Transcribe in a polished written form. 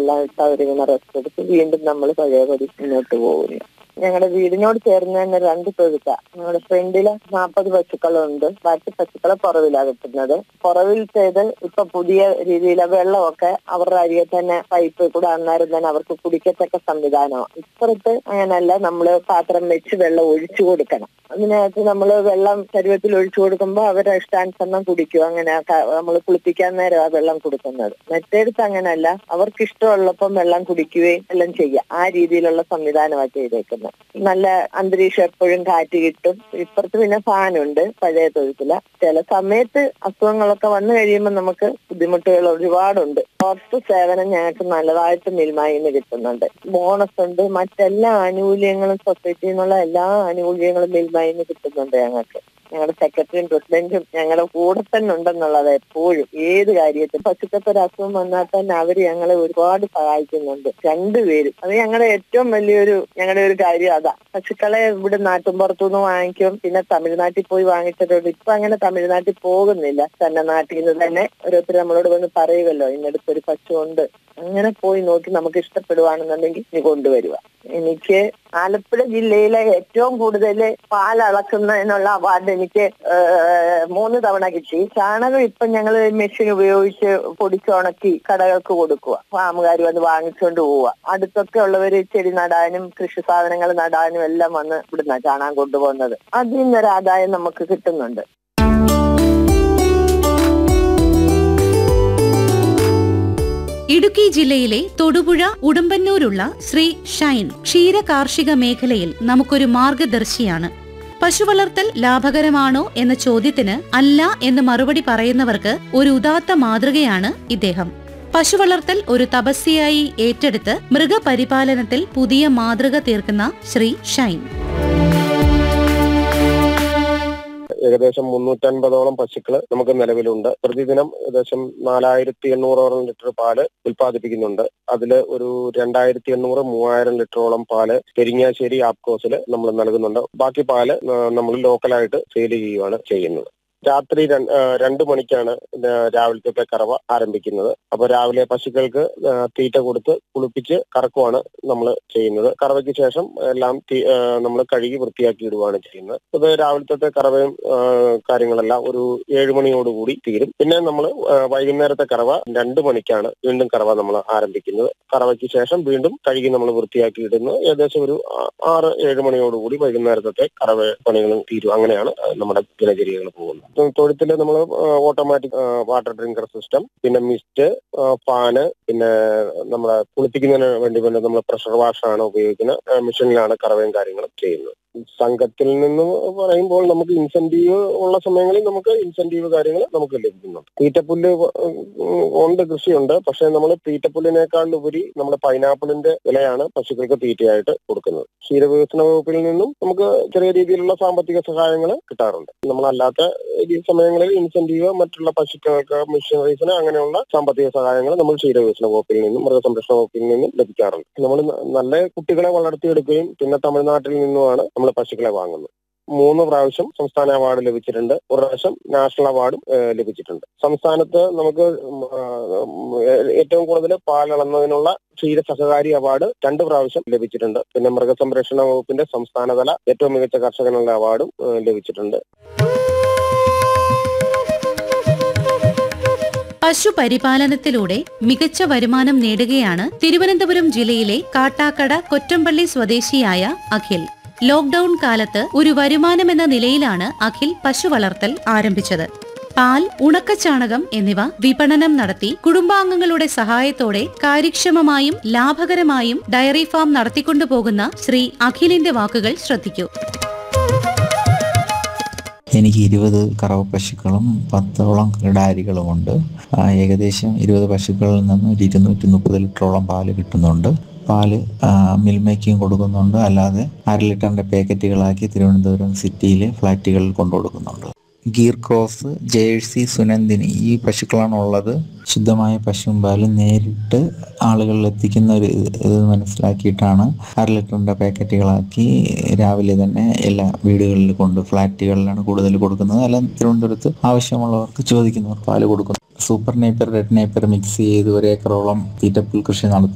വെള്ളം ഇട്ട് അവരിങ്ങനെ റെസ്റ്റ് എടുത്ത് വീണ്ടും നമ്മൾ പഴയപടി മുന്നോട്ട് പോകുന്നു. ഞങ്ങളുടെ വീടിനോട് ചേർന്ന് തന്നെ 2 തൊഴുത്ത. ഞങ്ങളുടെ ഫ്രണ്ടില് 40 പശുക്കളുണ്ട്. ബാക്കി പശുക്കളെ പുറവിലാണ് കിട്ടുന്നത്. പുറവിൽ ചെയ്ത് ഇപ്പൊ പുതിയ രീതിയിലെ വെള്ളമൊക്കെ അവരുടെ അരികെ തന്നെ പൈപ്പ് കൂടെ അന്നേരം തന്നെ അവർക്ക് കുടിക്കത്തക്ക സംവിധാനമാണ്. ഇപ്പുറത്ത് അങ്ങനല്ല, നമ്മള് പാത്രം വെച്ച് വെള്ളം ഒഴിച്ചു കൊടുക്കണം. അതിനകത്ത് നമ്മൾ വെള്ളം ശരീരത്തിൽ ഒഴിച്ചു കൊടുക്കുമ്പോൾ അവരുടെ ഇഷ്ടാനുസരണം കുടിക്കും. അങ്ങനെ നമ്മൾ കുളിപ്പിക്കാൻ നേരം ആ വെള്ളം കൊടുക്കുന്നത്. മറ്റേടത്ത് അങ്ങനല്ല, അവർക്ക് ഇഷ്ടമുള്ളപ്പം വെള്ളം കുടിക്കുകയും എല്ലാം ചെയ്യാം. ആ രീതിയിലുള്ള സംവിധാനമാണ് ചെയ്തേക്കുന്നത്. നല്ല അന്തരീക്ഷം, എപ്പോഴും കാറ്റ് കിട്ടും. ഇപ്പുറത്ത് പിന്നെ ഫാനുണ്ട് പഴയ തൊഴുത്തില. ചില സമയത്ത് അസുഖങ്ങളൊക്കെ വന്നു കഴിയുമ്പോൾ നമുക്ക് ബുദ്ധിമുട്ടുകൾ ഒരുപാടുണ്ട്. പുറത്ത് സേവനം ഞങ്ങൾക്ക് നല്ലതായിട്ട് മിൽമയിൽ നിന്ന് കിട്ടുന്നുണ്ട്. ബോണസ് ഉണ്ട്, മറ്റെല്ലാ ആനുകൂല്യങ്ങളും സൊസൈറ്റിയിൽ നിന്നുള്ള എല്ലാ ആനുകൂല്യങ്ങളും മിൽമയിൽ നിന്ന് കിട്ടുന്നുണ്ട് ഞങ്ങൾക്ക്. ഞങ്ങളുടെ സെക്രട്ടറിയും പ്രസിഡന്റും ഞങ്ങളുടെ കൂടെ തന്നെ ഉണ്ടെന്നുള്ളത് എപ്പോഴും ഏത് കാര്യത്തിൽ. പശുക്കൾക്ക് ഒരു അസുഖം വന്നാൽ തന്നെ അവര് ഞങ്ങളെ ഒരുപാട് സഹായിക്കുന്നുണ്ട്, 2 പേരും. അത് ഞങ്ങളുടെ ഏറ്റവും വലിയൊരു ഞങ്ങളുടെ ഒരു കാര്യം അതാ. പശുക്കളെ ഇവിടെ നാട്ടുമ്പുറത്തുനിന്ന് വാങ്ങിക്കും, പിന്നെ തമിഴ്നാട്ടിൽ പോയി വാങ്ങിച്ചിട്ടുണ്ട്. ഇപ്പൊ അങ്ങനെ തമിഴ്നാട്ടിൽ പോകുന്നില്ല, തന്നെ നാട്ടിൽ നിന്ന് തന്നെ ഓരോരുത്തർ നമ്മളോട് വന്ന് പറയുമല്ലോ, ഇന്നടുത്തൊരു പശു ഉണ്ട്, അങ്ങനെ പോയി നോക്കി നമുക്ക് ഇഷ്ടപ്പെടുവാണെന്നുണ്ടെങ്കിൽ നീ കൊണ്ടുവരിക. എനിക്ക് ആലപ്പുഴ ജില്ലയിലെ ഏറ്റവും കൂടുതൽ പാൽ അളക്കുന്നതിനുള്ള അവാർഡ് എനിക്ക് 3 തവണ കിട്ടി. ചാണകം ഇപ്പൊ ഞങ്ങൾ മെഷീൻ ഉപയോഗിച്ച് പൊടിച്ചുണക്കി കടകൾക്ക് കൊടുക്കുക. ഫാമുകാർ വന്ന് വാങ്ങിച്ചുകൊണ്ട് പോവുക. അടുത്തൊക്കെ ഉള്ളവര് ചെടി നടാനും കൃഷി സാധനങ്ങൾ നടാനും എല്ലാം വന്ന് ഇവിടുന്ന ചാണകം കൊണ്ടുപോകുന്നത്. അതിൽ നിന്നൊരു ആദായം നമുക്ക് കിട്ടുന്നുണ്ട്. ഇടുക്കി ജില്ലയിലെ തൊടുപുഴ ഉടുമ്പന്നൂരുള്ള ശ്രീ ഷൈൻ ക്ഷീര കാർഷിക മേഖലയിൽ നമുക്കൊരു മാർഗദർശിയാണ്. പശുവളർത്തൽ ലാഭകരമാണോ എന്ന ചോദ്യത്തിന് അല്ല എന്ന് മറുപടി പറയുന്നവർക്ക് ഒരു ഉദാത്ത മാതൃകയാണ് ഇദ്ദേഹം. പശുവളർത്തൽ ഒരു തപസ്യയായി ഏറ്റെടുത്ത് മൃഗപരിപാലനത്തിൽ പുതിയ മാതൃക തീർക്കുന്ന ശ്രീ ഷൈൻ. ഏകദേശം 350ഓളം പശുക്കള് നമുക്ക് നിലവിലുണ്ട്. പ്രതിദിനം ഏകദേശം 4800 ലിറ്റർ പാല് ഉൽപ്പാദിപ്പിക്കുന്നുണ്ട്. അതില് ഒരു 2800-3000 ലിറ്ററോളം പാല് പെരിങ്ങാശ്ശേരി ആപ്കോസിൽ നമ്മൾ നൽകുന്നുണ്ട്. ബാക്കി പാല് നമ്മൾ ലോക്കലായിട്ട് സെയിൽ ചെയ്യുകയാണ് ചെയ്യുന്നത്. രാത്രി 2 മണിക്കാണ് രാവിലത്തെ കറവ ആരംഭിക്കുന്നത്. അപ്പൊ രാവിലെ പശുക്കൾക്ക് തീറ്റ കൊടുത്ത് കുളിപ്പിച്ച് കറക്കുവാണ് നമ്മൾ ചെയ്യുന്നത്. കറവയ്ക്ക് ശേഷം എല്ലാം നമ്മൾ കഴുകി വൃത്തിയാക്കി ഇടുകയാണ് ചെയ്യുന്നത്. അത് രാവിലത്തെ കറവയും കാര്യങ്ങളെല്ലാം ഒരു 7 മണിയോടുകൂടി തീരും. പിന്നെ നമ്മൾ വൈകുന്നേരത്തെ കറവ 2 മണിക്കാണ് വീണ്ടും കറവ നമ്മൾ ആരംഭിക്കുന്നത്. കറവയ്ക്ക് ശേഷം വീണ്ടും കഴുകി നമ്മൾ വൃത്തിയാക്കി ഇടുന്നു. ഏകദേശം ഒരു 6-7 മണിയോടുകൂടി വൈകുന്നേരത്തെ കറവ പണികളും തീരും. അങ്ങനെയാണ് നമ്മുടെ ദിനചര്യകൾ പോകുന്നത്. തൊഴുത്തിൽ നമ്മൾ ഓട്ടോമാറ്റിക് വാട്ടർ ഡ്രിങ്കർ സിസ്റ്റം, പിന്നെ മിസ്റ്റ്, ഫാന്, പിന്നെ നമ്മളെ കുളിപ്പിക്കുന്നതിന് വേണ്ടി നമ്മൾ പ്രഷർ വാഷാണ് ഉപയോഗിക്കുന്നത്. മെഷീനിലാണ് കറവയും കാര്യങ്ങളും ചെയ്യുന്നത്. സംഘത്തിൽ നിന്ന് പറയുമ്പോൾ നമുക്ക് ഇൻസെന്റീവ് ഉള്ള സമയങ്ങളിൽ നമുക്ക് ഇൻസെന്റീവ് കാര്യങ്ങൾ നമുക്ക് ലഭിക്കുന്നുണ്ട്. തീറ്റപ്പുല്ല് ഉണ്ട്, കൃഷിയുണ്ട്. പക്ഷെ നമ്മൾ തീറ്റപ്പുല്ലിനേക്കാൾ ഉപരി നമ്മുടെ പൈനാപ്പിളിന്റെ വിലയാണ് പശുക്കൾക്ക് തീറ്റയായിട്ട് കൊടുക്കുന്നത്. ക്ഷീരവികസന വകുപ്പിൽ നിന്നും നമുക്ക് ചെറിയ രീതിയിലുള്ള സാമ്പത്തിക സഹായങ്ങൾ കിട്ടാറുണ്ട്. നമ്മളല്ലാത്ത സമയങ്ങളിൽ ഇൻസെന്റീവ്, മറ്റുള്ള പശുക്കൾക്ക് മിഷനറീസിന് അങ്ങനെയുള്ള സാമ്പത്തിക സഹായങ്ങൾ നമ്മൾ ക്ഷീരവികസന വകുപ്പിൽ നിന്നും മൃഗസംരക്ഷണ വകുപ്പിൽ നിന്നും ലഭിക്കാറുണ്ട്. നമ്മൾ നല്ല കുട്ടികളെ വളർത്തിയെടുക്കുകയും പിന്നെ തമിഴ്നാട്ടിൽ നിന്നുമാണ് നമ്മൾ പശുക്കളെ വാങ്ങുന്നത്. 3 പ്രാവശ്യം സംസ്ഥാന അവാർഡ് ലഭിച്ചിട്ടുണ്ട്. 1 പ്രാവശ്യം നാഷണൽ അവാർഡും ലഭിച്ചിട്ടുണ്ട്. സംസ്ഥാനത്ത് നമുക്ക് ഏറ്റവും കൂടുതൽ പാലളന്നതിനുള്ള ക്ഷീര സഹകാരി അവാർഡ് 2 പ്രാവശ്യം ലഭിച്ചിട്ടുണ്ട്. പിന്നെ മൃഗസംരക്ഷണ വകുപ്പിന്റെ സംസ്ഥാനതല ഏറ്റവും മികച്ച കർഷകനുള്ള അവാർഡും ലഭിച്ചിട്ടുണ്ട്. പശുപരിപാലനത്തിലൂടെ മികച്ച വരുമാനം നേടുകയാണ് തിരുവനന്തപുരം ജില്ലയിലെ കാട്ടാക്കട കൊറ്റമ്പള്ളി സ്വദേശിയായ അഖിൽ. ലോക്ഡൌൺ കാലത്ത് ഒരു വരുമാനമെന്ന നിലയിലാണ് അഖിൽ പശു വളർത്തൽ ആരംഭിച്ചത്. പാൽ, ഉണക്കച്ചാണകം എന്നിവ വിപണനം നടത്തി കുടുംബാംഗങ്ങളുടെ സഹായത്തോടെ കാര്യക്ഷമമായും ലാഭകരമായും ഡയറി ഫാം നടത്തിക്കൊണ്ടുപോകുന്ന ശ്രീ അഖിലിന്റെ വാക്കുകൾ ശ്രദ്ധിക്കൂ. എനിക്ക് 20 കറവ പശുക്കളും 10ഓളം കിടാരികളുമുണ്ട്. ഏകദേശം 20 പശുക്കളിൽ നിന്ന് 230 ലിറ്ററോളം പാല് കിട്ടുന്നുണ്ട്. പാല് മിൽമയ്ക്കും കൊടുക്കുന്നുണ്ട്, അല്ലാതെ 1/2 ലിറ്ററിന്റെ പാക്കറ്റുകളാക്കി തിരുവനന്തപുരം സിറ്റിയിലെ ഫ്ലാറ്റുകളിൽ കൊണ്ടുകൊടുക്കുന്നുണ്ട്. ഗീർ ക്രോസ്, ജേഴ്സി, സുനന്ദിനി ഈ പശുക്കളാണ് ഉള്ളത്. ശുദ്ധമായ പശുമ്പാല് നേരിട്ട് ആളുകളിൽ എത്തിക്കുന്ന ഒരു ഇത് മനസ്സിലാക്കിയിട്ടാണ് 1/2 ലിറ്ററിന്റെ പാക്കറ്റുകളാക്കി രാവിലെ തന്നെ എല്ലാ വീടുകളിൽ ഫ്ലാറ്റുകളിലാണ് കൂടുതൽ കൊടുക്കുന്നത്. അല്ല, തിരുവനന്തപുരത്ത് ആവശ്യമുള്ളവർക്ക് ചോദിക്കുന്നവർ പാല് കൊടുക്കുന്നു. Super Napier, red Napier mix ചെയ്ത് 1 ഏക്കറോളം തീറ്റപ്പുൽ കൃഷി